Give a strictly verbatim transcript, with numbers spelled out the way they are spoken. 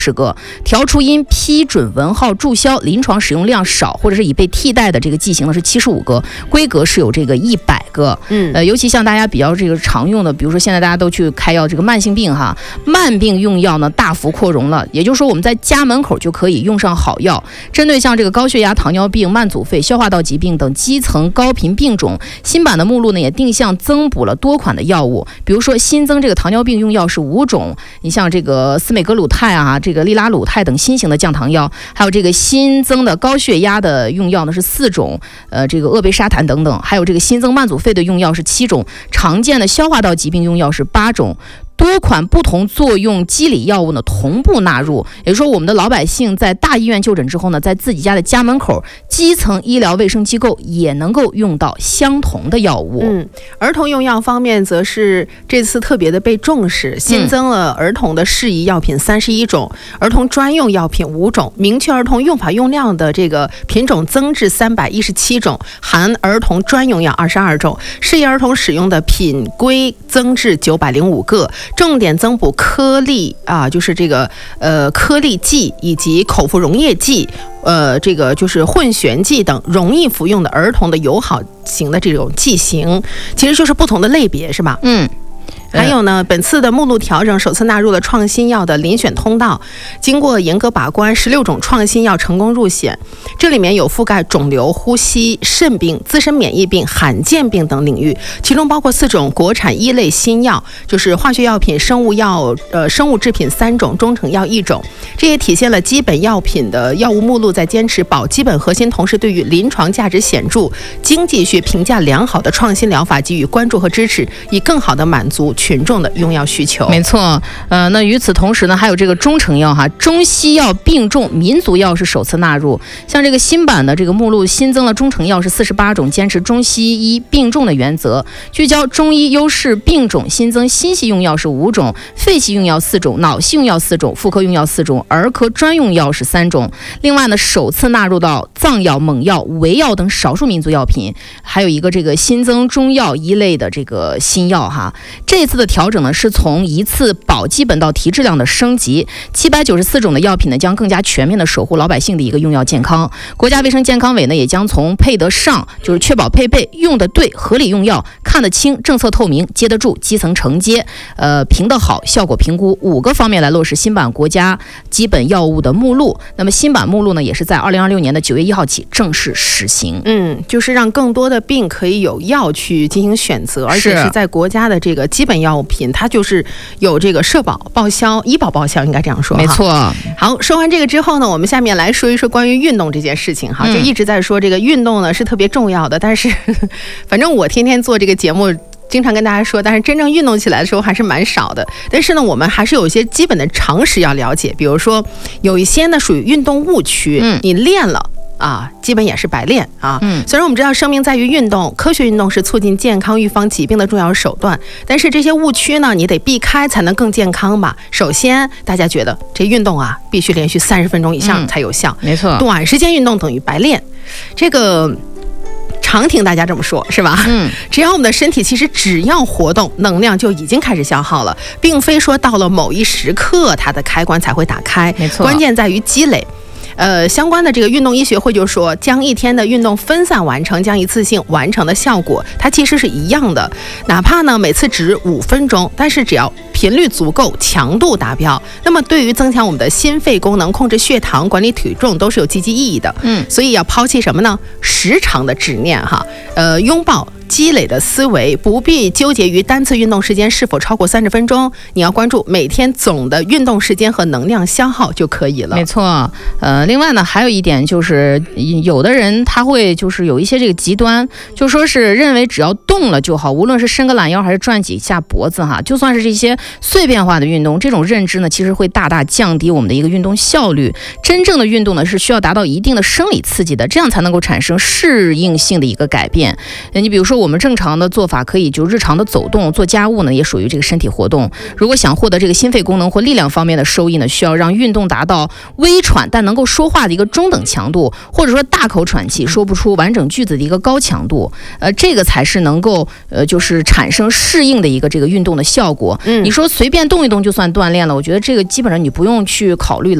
十个，调除因批准文号注销、临床使用量少或者是已被替代的这个剂型呢是七十五个，规格是有这个一百个。嗯，呃，尤其像大家比较这个常用的，比如说现在大家都去开药，这个慢性病哈，慢病用药呢大幅扩容了，也就是说我们在家门口就可以用上好药。针对像这个高血压、糖尿病、慢阻肺、消化道疾病等基层高频病种，新版的目录呢也定向增补了多款的药物，比如说新增这个糖尿病用药是五种，你像这个司美格鲁肽啊，这个利拉鲁肽等新型的降糖药，还有这个新增的高血压的用药呢是四种，呃，这个鄂贝沙坦等等，还有这个新增慢阻肺的用药是七种，常见的消化道疾病用药是八种。多款不同作用机理药物呢同步纳入，也就是说我们的老百姓在大医院就诊之后呢，在自己家的家门口基层医疗卫生机构也能够用到相同的药物。 嗯，儿童用药方面则是这次特别的被重视，新增了儿童的适宜药品三十一种、嗯、儿童专用药品五种，明确儿童用法用量的这个品种增至三百一十七种，含儿童专用药二十二种，适宜儿童使用的品规增至九百零五个，重点增补颗粒啊，就是这个呃颗粒剂以及口服溶液剂，呃，这个就是混旋剂等容易服用的儿童的友好型的这种剂型，其实就是不同的类别，是吧？嗯。还有呢，本次的目录调整首次纳入了创新药的遴选通道，经过严格把关，十六种创新药成功入选。这里面有覆盖肿瘤、呼吸、肾病、自身免疫病、罕见病等领域，其中包括四种国产一类新药，就是化学药品、生物药、呃生物制品三种，中成药一种。这也体现了基本药品的药物目录在坚持保基本核心，同时对于临床价值显著、经济学评价良好的创新疗法给予关注和支持，以更好地满足群众的用药需求。 没错，呃，那与此同时呢，还有这个中成药哈，中西药并重，民族药是首次纳入。像这个新版的这个目录新增了中成药是四十八种，坚持中西医并重的原则，聚焦中医优势并重，新增心系用药是五种，肺系用药四种，脑系用药四种，妇科用药四种，儿科专用药是三种。另外呢，首次纳入到藏药、蒙药、维药等少数民族药品，还有一个这个新增中药一类的这个新药哈。这次的调整呢，是从一次保基本到提质量的升级，七百九十四种的药品呢，将更加全面的守护老百姓的一个用药健康。国家卫生健康委呢，也将从配得上，就是确保配备、用得对、合理用药、看得清、政策透明、接得住、基层承接、呃评得好、效果评估五个方面来落实新版国家基本药物的目录。那么新版目录呢，也是在二零二六年的九月一号起正式实行。 嗯，就是让更多的病可以有药去进行选择，而且是在国家的这个基本药品，它就是有这个社保报销、医保报销，应该这样说。 没错。 好，说完这个之后呢，我们下面来说一说关于运动这件事情哈，就一直在说这个运动呢是特别重要的，但是呵呵反正我天天做这个节目，经常跟大家说，但是真正运动起来的时候还是蛮少的。但是呢，我们还是有一些基本的常识要了解，比如说有一些呢属于运动误区，嗯，你练了啊，基本也是白练啊。嗯，虽然我们知道生命在于运动，科学运动是促进健康、预防疾病的重要手段，但是这些误区呢，你得避开才能更健康吧。首先，大家觉得这运动啊，必须连续三十分钟以上才有效， 嗯、没错， 短时间运动等于白练，这个。常听大家这么说，是吧？嗯，只要我们的身体其实只要活动，能量就已经开始消耗了，并非说到了某一时刻它的开关才会打开。 没错， 关键在于积累。呃，相关的这个运动医学会就说，将一天的运动分散完成，将一次性完成的效果，它其实是一样的。哪怕呢每次只五分钟，但是只要频率足够，强度达标，那么对于增强我们的心肺功能、控制血糖、管理体重都是有积极意义的。嗯，所以要抛弃什么呢？时长的执念哈，呃，拥抱积累的思维，不必纠结于单次运动时间是否超过三十分钟，你要关注每天总的运动时间和能量消耗就可以了。 没错，呃，另外呢，还有一点就是，有的人他会就是有一些这个极端，就说是认为只要动了就好，无论是伸个懒腰还是转几下脖子哈，就算是这些碎片化的运动，这种认知呢，其实会大大降低我们的一个运动效率。真正的运动呢，是需要达到一定的生理刺激的，这样才能够产生适应性的一个改变。你比如说，我们正常的做法可以就日常的走动、做家务呢，也属于这个身体活动。如果想获得这个心肺功能或力量方面的收益呢，需要让运动达到微喘但能够说话的一个中等强度，或者说大口喘气说不出完整句子的一个高强度。呃，这个才是能够呃就是产生适应的一个这个运动的效果。嗯，你说说随便动一动就算锻炼了，我觉得这个基本上你不用去考虑了。